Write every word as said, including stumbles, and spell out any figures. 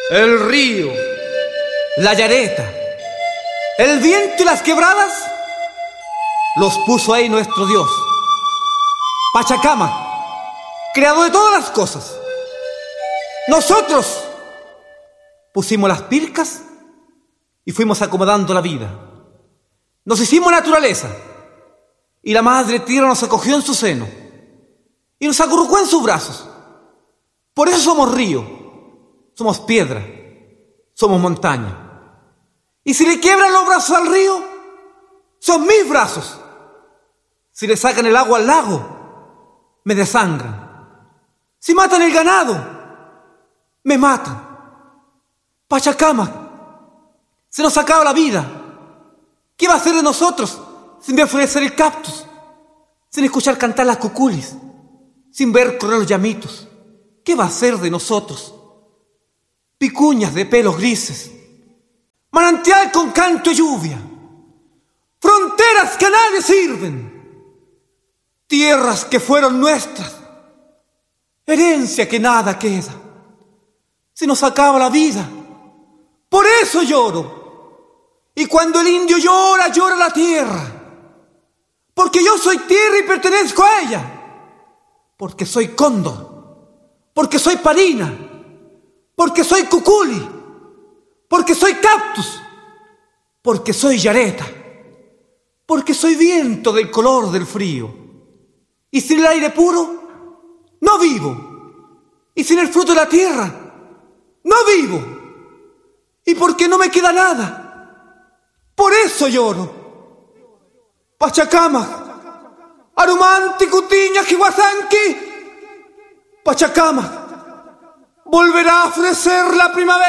el río, la yareta, el viento y las quebradas, los puso ahí nuestro Dios. Pachacama, creador de todas las cosas. Nosotros pusimos las pircas y fuimos acomodando la vida. Nos hicimos naturaleza y la madre tierra nos acogió en su seno y nos acurrucó en sus brazos. Por eso somos río, somos piedra, somos montaña. Y si le quiebran los brazos al río, son mis brazos. Si le sacan el agua al lago, me desangran. Si matan el ganado, me matan. Pachacama, se nos acaba la vida. ¿Qué va a hacer de nosotros sin ver florecer el cactus, sin escuchar cantar las cuculis, sin ver correr los llamitos? ¿Qué va a hacer de nosotros? Picuñas de pelos grises, manantial con canto y lluvia, fronteras que a nadie sirven, tierras que fueron nuestras, herencia que nada queda. Se nos acaba la vida, por eso lloro. Y cuando el indio llora, llora la tierra, porque yo soy tierra y pertenezco a ella, porque soy cóndor, porque soy parina, porque soy cuculi, porque soy cactus, porque soy yareta, porque soy viento del color del frío. Y sin el aire puro, no vivo. Y sin el fruto de la tierra, no vivo. Y porque no me queda nada, por eso lloro. Pachacama, Arumanti, Cutiña, Jihuasanqui. Pachacama, volverá a ofrecer la primavera.